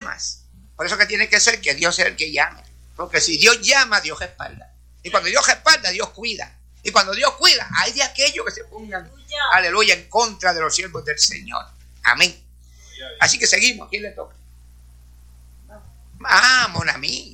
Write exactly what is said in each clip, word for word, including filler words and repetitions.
llamas. Por eso que tiene que ser que Dios sea el que llame. Porque si Dios llama, Dios respalda. Y cuando Dios respalda, Dios cuida. Y cuando Dios cuida, hay de aquellos que se pongan, aleluya, aleluya, en contra de los siervos del Señor. Amén. Así que seguimos. ¿Quién le toca? Ah, mon ami.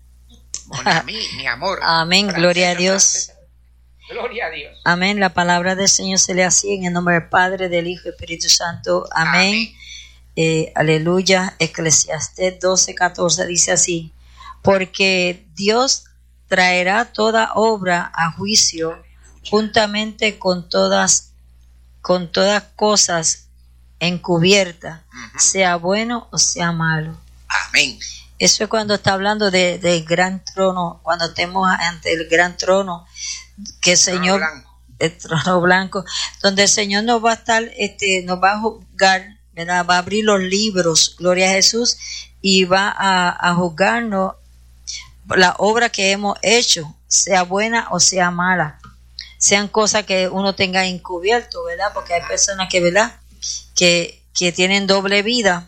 Mon ami, mi amor. Amén, Francesa, gloria a Dios. Francesa. Gloria a Dios. Amén, la palabra del Señor se lee así en el nombre del Padre, del Hijo y Espíritu Santo. Amén. Amén. Eh, aleluya. Eclesiastés doce, catorce dice así: porque Dios traerá toda obra a juicio juntamente con todas con todas cosas encubiertas, uh-huh, sea bueno o sea malo. Amén. Eso es cuando está hablando de, del gran trono, cuando estemos ante el gran trono, que el Señor, el trono blanco, donde el Señor nos va a estar, este, nos va a juzgar, ¿verdad? Va a abrir los libros, gloria a Jesús, y va a, a juzgarnos la obra que hemos hecho, sea buena o sea mala, sean cosas que uno tenga encubierto, ¿verdad? Porque hay personas que, ¿verdad? Que, que tienen doble vida,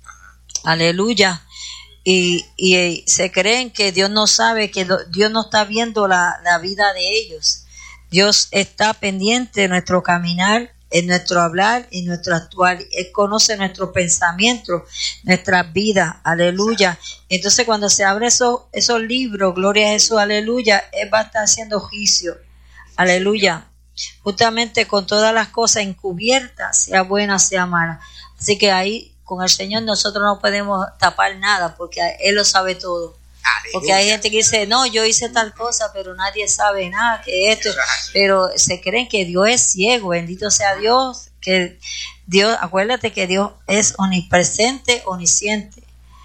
aleluya, y, y se creen que Dios no sabe, que Dios no está viendo la, la vida de ellos. Dios está pendiente de nuestro caminar, en nuestro hablar y nuestro actuar. Él conoce nuestros pensamientos, nuestras vidas, aleluya. Entonces cuando se abren esos, esos libros, gloria a Jesús, aleluya, Él va a estar haciendo juicio, aleluya, justamente con todas las cosas encubiertas, sea buena, sea mala. Así que ahí con el Señor nosotros no podemos tapar nada, porque Él lo sabe todo. Porque hay gente que dice, no, yo hice tal cosa, pero nadie sabe nada que esto, pero se creen que Dios es ciego. Bendito sea Dios, que Dios, acuérdate que Dios es omnipresente, omnisciente,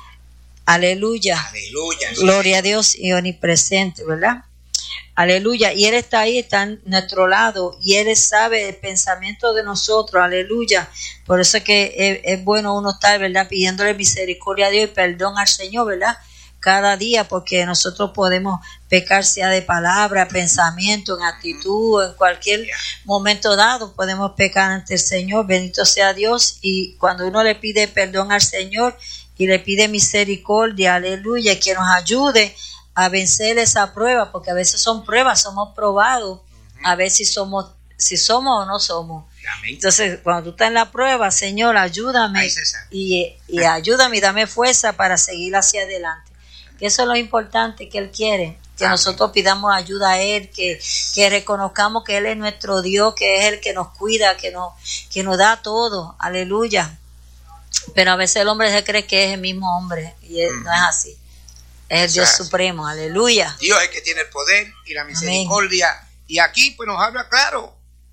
aleluya, aleluya, gloria a Dios, y omnipresente, ¿verdad? Aleluya, y Él está ahí, está a nuestro lado, y Él sabe el pensamiento de nosotros, aleluya. Por eso es que es, es bueno uno estar, ¿verdad?, pidiéndole misericordia a Dios y perdón al Señor, ¿verdad?, cada día, porque nosotros podemos pecar, sea de palabra, pensamiento, en actitud, en cualquier momento dado podemos pecar ante el Señor. Bendito sea Dios. Y cuando uno le pide perdón al Señor y le pide misericordia, aleluya, que nos ayude a vencer esa prueba, porque a veces son pruebas, somos probados a ver si somos, si somos o no somos. Entonces, cuando tú estás en la prueba, Señor, ayúdame y, y ayúdame y dame fuerza para seguir hacia adelante. Que eso es lo importante que Él quiere, que Amén. Nosotros pidamos ayuda a Él, que, que reconozcamos que Él es nuestro Dios, que es el que nos cuida, que nos, que nos da todo, aleluya. Pero a veces el hombre se cree que es el mismo hombre, y él, mm. no es así, es el Dios supremo, aleluya. Dios es el que tiene el poder y la misericordia. Amén. Y aquí pues nos habla claro,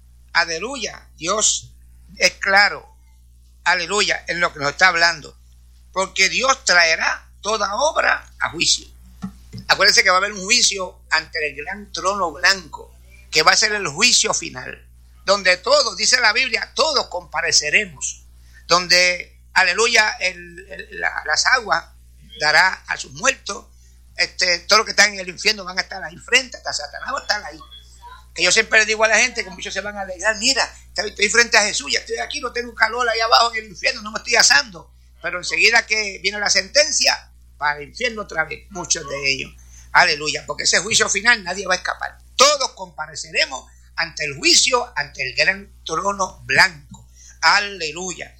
aleluya, Dios es claro, aleluya, en lo que nos está hablando, porque Dios traerá toda obra a juicio. Acuérdense que va a haber un juicio ante el gran trono blanco, que va a ser el juicio final, donde todos, dice la Biblia, todos compareceremos, donde, aleluya, el, el, la, las aguas dará a sus muertos, este, todos los que están en el infierno van a estar ahí frente, hasta Satanás va a estar ahí. Que yo siempre le digo a la gente, que muchos se van a alegrar, mira, estoy frente a Jesús, ya estoy aquí, no tengo calor ahí abajo en el infierno, no me estoy asando, pero enseguida que viene la sentencia, para el infierno otra vez, muchos de ellos, aleluya, porque ese juicio final nadie va a escapar, todos compareceremos ante el juicio, ante el gran trono blanco, aleluya,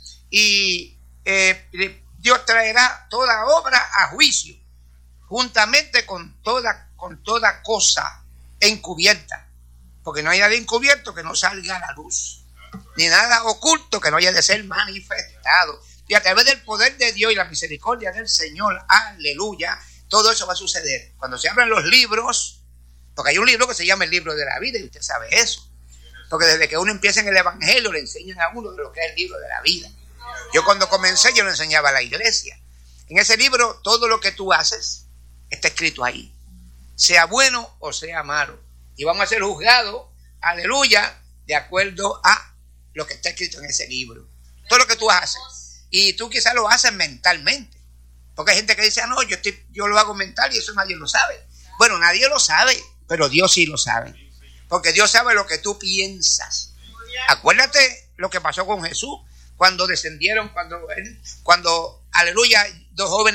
y eh, Dios traerá toda obra a juicio, juntamente con toda, con toda cosa encubierta, porque no hay nada encubierto que no salga a la luz, ni nada oculto que no haya de ser manifestado. Y a través del poder de Dios y la misericordia del Señor, aleluya, todo eso va a suceder. Cuando se abran los libros, porque hay un libro que se llama el libro de la vida, y usted sabe eso. Porque desde que uno empieza en el Evangelio, le enseñan a uno de lo que es el libro de la vida. Yo cuando comencé, yo lo enseñaba a la iglesia. En ese libro, todo lo que tú haces está escrito ahí. Sea bueno o sea malo. Y vamos a ser juzgados, aleluya, de acuerdo a lo que está escrito en ese libro. Todo lo que tú haces. Y tú quizás lo haces mentalmente. Porque hay gente que dice, ah, no, yo, estoy, yo lo hago mental y eso nadie lo sabe. Bueno, nadie lo sabe, pero Dios sí lo sabe. Porque Dios sabe lo que tú piensas. Acuérdate lo que pasó con Jesús cuando descendieron, cuando, él, cuando aleluya, dos jóvenes